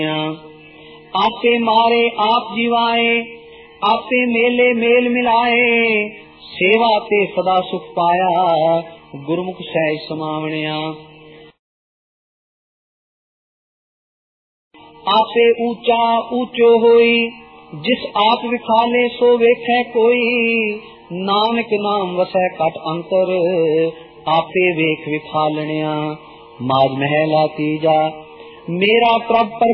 आपे मारे आप जीवाए, आपे मेले मेल मिलाए, सेवा ते सदा सुख पाया, गुरमुख सहज समावणिया। आपे ऊंचा ऊंचो होई, जिस आप विखाले सो वेखे कोई, नानक नाम वसै कट अंतर, आपे वेख विखालणिया। माज महला तीजा मेरा प्रभ पर